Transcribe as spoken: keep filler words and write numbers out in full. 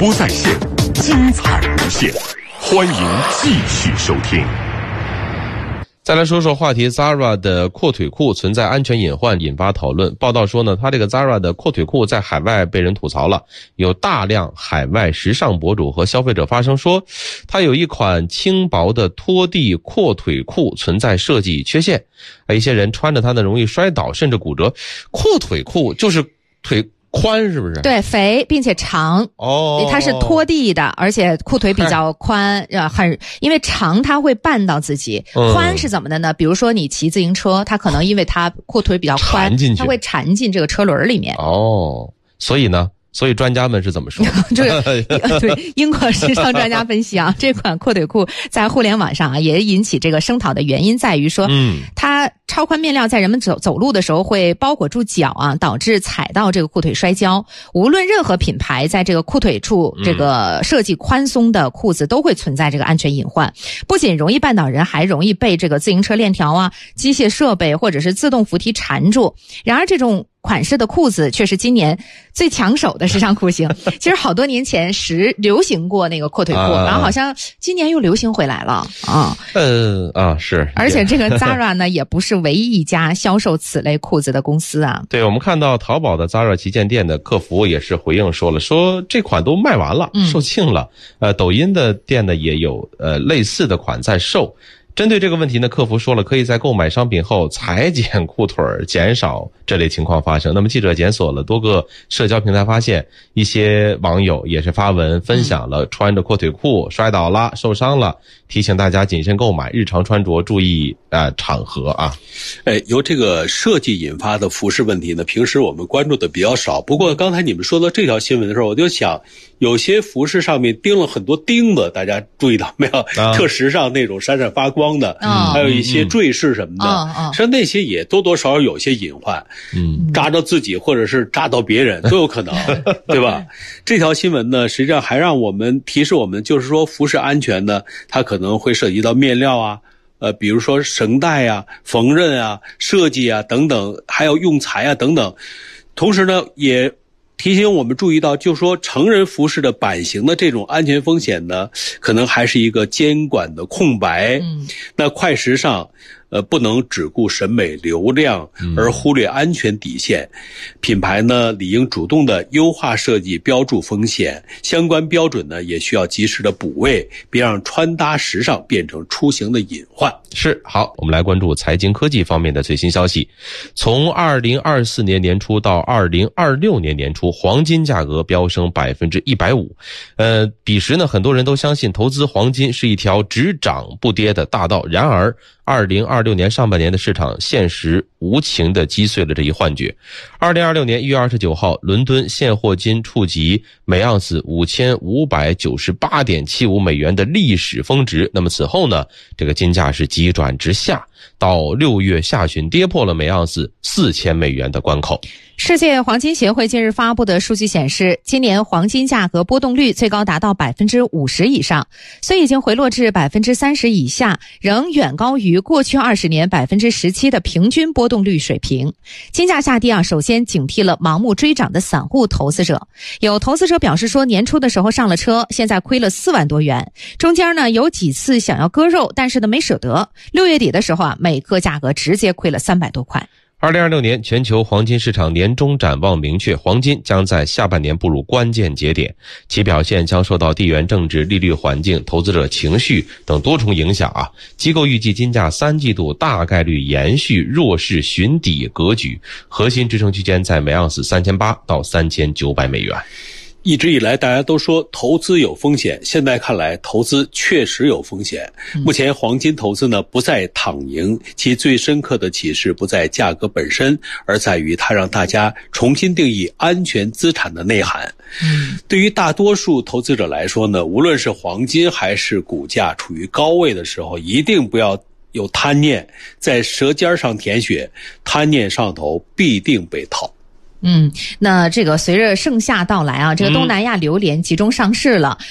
播在线，精彩无限，欢迎继续收听。 再来说说话题 Zara 的阔腿裤存在安全隐患，引发讨论。报道说呢，它这个 Zara 的阔腿裤在海外被人吐槽了，有大量海外时尚博主和消费者发声说，它有一款轻薄的拖地阔腿裤存在设计缺陷，一些人穿着它呢容易摔倒甚至骨折。阔腿裤就是腿宽是不是？ 对，肥并且长哦， 它是拖地的，而且裤腿比较宽，呃，很因为长它会绊到自己， 嗯、 宽是怎么的呢？比如说你骑自行车，它可能因为它裤腿比较宽，它会缠进这个车轮里面。 哦，所以呢？所以专家们是怎么说？ 这个对英国时尚专家分析啊，这款阔腿裤在互联网上啊也引起这个声讨的原因在于说，嗯，它超宽面料在人们走走路的时候会包裹住脚啊，导致踩到这个裤腿摔跤。无论任何品牌在这个裤腿处这个设计宽松的裤子都会存在这个安全隐患，不仅容易绊倒人，还容易被这个自行车链条啊、机械设备或者是自动扶梯缠住。然而这种款式的裤子却是今年最抢手的时尚裤型。其实好多年前时流行过那个阔腿裤，啊、然后好像今年又流行回来了啊。 呃啊是。 而且这个 Zara 呢也不是唯一一家销售此类裤子的公司啊。 对，我们看到淘宝的 Zara 旗舰店的客服也是回应说了，说这款都卖完了，售罄了。嗯、呃，抖音的店呢也有呃类似的款在售。针对这个问题呢，客服说了，可以在购买商品后裁剪裤腿，减少这类情况发生。那么记者检索了多个社交平台，发现一些网友也是发文分享了穿着阔腿裤摔倒了、受伤了，提醒大家谨慎购买，日常穿着注意呃场合啊。 哎，由这个设计引发的服饰问题呢，平时我们关注的比较少。不过刚才你们说到这条新闻的时候，我就想，有些服饰上面钉了很多钉子，大家注意到没有？啊、特时尚那种闪闪发光的，嗯、还有一些坠饰什么的， 嗯嗯、 实际上那些也多多少少有些隐患，嗯，扎到自己或者是扎到别人都有可能，对吧？这条新闻呢，实际上还让我们提示我们，就是说服饰安全呢，它可能会涉及到面料啊。呃，比如说绳带啊、缝纫啊、设计啊等等，还有用材啊等等。同时呢，也提醒我们注意到，就是说成人服饰的版型的这种安全风险呢，可能还是一个监管的空白。嗯，那快时尚。呃，不能只顾审美流量而忽略安全底线。嗯、品牌呢，理应主动的优化设计，标注风险。相关标准呢，也需要及时的补位，别让穿搭时尚变成出行的隐患。 是，好，我们来关注财经科技方面的最新消息。从二零二四年年初到二零二六年年初，黄金价格飙升百分之一百五。呃，彼时呢，很多人都相信投资黄金是一条只涨不跌的大道。然而，二零二六年上半年的市场现实无情地击碎了这一幻觉。二零二六年一月二十九号，伦敦现货金触及每盎司五千五百九十八点七五美元的历史峰值。那么此后呢，这个金价是急转直下，到六月下旬跌破了每盎司四千美元的关口。 世界黄金协会近日发布的数据显示，今年黄金价格波动率最高达到百分之五十以上，虽已经回落至百分之三十以下，仍远高于过去二十年百分之十七的平均波动率水平。金价下跌啊，首先警惕了盲目追涨的散户投资者。有投资者表示说，年初的时候上了车，现在亏了四万多元，中间呢有几次想要割肉，但是呢没舍得。六月底的时候啊，每克价格直接亏了三百多块。 二零二六年全球黄金市场年终展望明确，黄金将在下半年步入关键节点，其表现将受到地缘政治、利率环境、投资者情绪等多重影响啊。机构预计金价三季度大概率延续弱势寻底格局，核心支撑区间在每盎司三千八到三千九百美元。 一直以来大家都说投资有风险，现在看来投资确实有风险。目前黄金投资呢不再躺赢，其最深刻的启示不在价格本身，而在于它让大家重新定义安全资产的内涵。嗯，对于大多数投资者来说呢，无论是黄金还是股价处于高位的时候，一定不要有贪念在舌尖上舔血，贪念上头必定被套。 嗯，那这个随着盛夏到来啊，这个东南亚榴莲集中上市了。